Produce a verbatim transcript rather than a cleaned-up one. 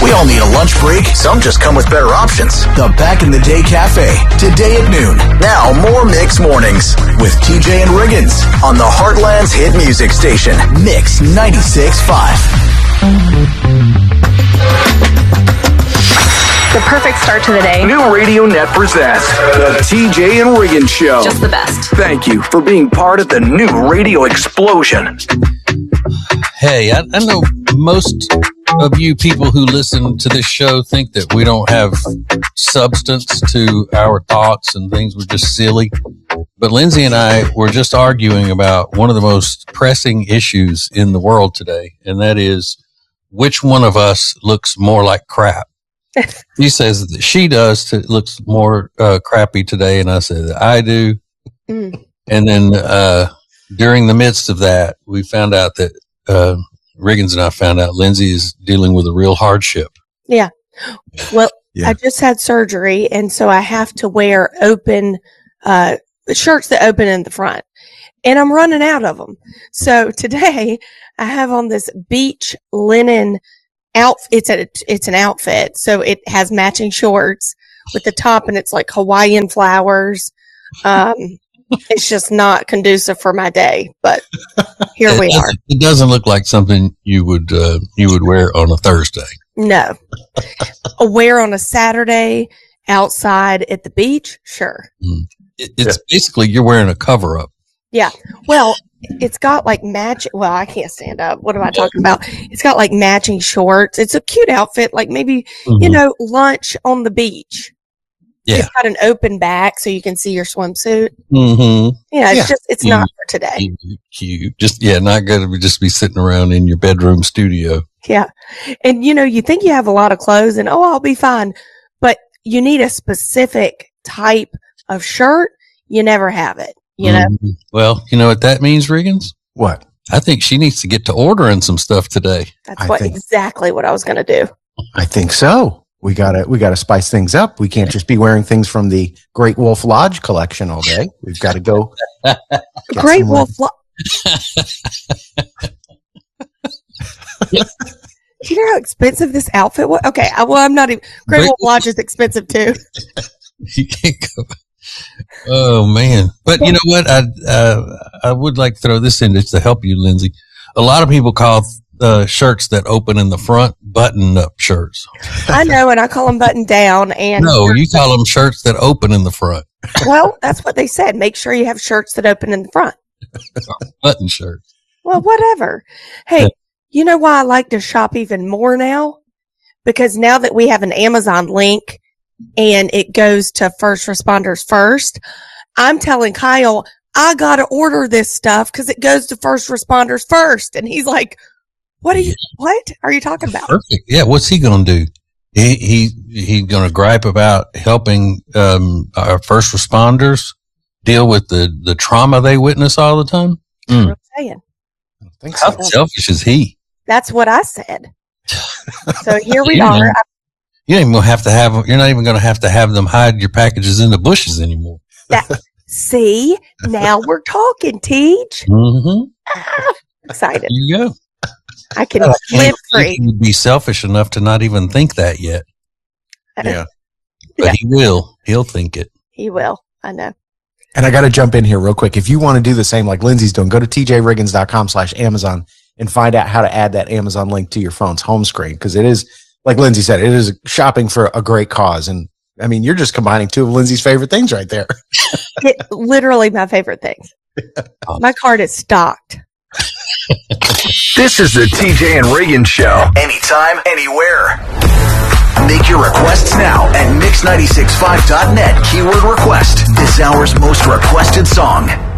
We all need a lunch break. Some just come with better options. The Back in the Day Cafe, today at noon. Now, more Mix Mornings with T J and Riggins on the Heartland's hit music station, Mix ninety-six point five. The perfect start to the day. New Radio Net presents the T J and Riggins Show. Just the best. Thank you for being part of the new radio explosion. Hey, I, I know most of you people who listen to this show think that we don't have substance to our thoughts and things. We're just silly. But Lindsay and I were just arguing about one of the most pressing issues in the world today, and that is which one of us looks more like crap. She says that she does. It looks more uh, crappy today, and I said that I do. Mm. And then uh, during the midst of that, we found out that uh, Riggins and I found out Lindsay is dealing with a real hardship. Yeah. Well, yeah. I just had surgery, and so I have to wear open uh, shirts that open in the front, and I'm running out of them. So today, I have on this beach linen out. It's a it's an outfit, so it has matching shorts with the top, and it's like Hawaiian flowers. Um, it's just not conducive for my day, but here it we are. It doesn't look like something you would uh, you would wear on a Thursday. No, a wear on a Saturday outside at the beach. Sure, mm. it, it's yeah. basically you're wearing a cover up. Yeah. Well, it's got like match. Well, I can't stand up. What am I talking about? It's got like matching shorts. It's a cute outfit, like maybe, mm-hmm. you know, lunch on the beach. Yeah. It's got an open back so you can see your swimsuit. Mm-hmm. Yeah. It's yeah. just, it's you, not for today. You, you just, yeah, not going to just be sitting around in your bedroom studio. Yeah. And, you know, you think you have a lot of clothes and, oh, I'll be fine. But you need a specific type of shirt. You never have it. You know, mm-hmm. Well, you know what that means, Riggins? What? I think she needs to get to ordering some stuff today. That's what think, exactly what I was going to do. I think so. We gotta we gotta spice things up. We can't just be wearing things from the Great Wolf Lodge collection all day. We've got to go. Great Wolf Lodge. Do you know how expensive this outfit was? Okay, I, well, I'm not even. Great, Great Wolf Lodge is expensive too. You can't go. Oh man! But you know what? I uh, I would like to throw this in just to help you, Lindsay. A lot of people call uh, shirts that open in the front button-up shirts. I know, and I call them button down. And no, you call them shirts that open in the front. Well, that's what they said. Make sure you have shirts that open in the front. Button shirts. Well, whatever. Hey, you know why I like to shop even more now? Because now that we have an Amazon link. And it goes to first responders first. I'm telling Kyle, I got to order this stuff because it goes to first responders first. And he's like, what are you, what are you talking about? Perfect. Yeah. What's he going to do? He, he, he's going to gripe about helping, um, our first responders deal with the, the trauma they witness all the time. That's mm. what I'm saying. I don't think How so. selfish is he? That's what I said. So here we are. Know. You don't even have to have, you're not even going to have to have them hide your packages in the bushes anymore. That, see, now we're talking, Teach. Mm-hmm. Ah, excited. There you go. I can uh, live free. He would be selfish enough to not even think that yet. Yeah. But yeah. He will. He'll think it. He will. I know. And I got to jump in here real quick. If you want to do the same like Lindsay's doing, go to tjriggins.com slash Amazon and find out how to add that Amazon link to your phone's home screen. Because it is, like Lindsay said, it is shopping for a great cause. And I mean, you're just combining two of Lindsay's favorite things right there. It, literally my favorite things. My card is stocked. This is the T J and Riggins Show. Anytime, anywhere. Make your requests now at mix nine six five dot net. Keyword request. This hour's most requested song.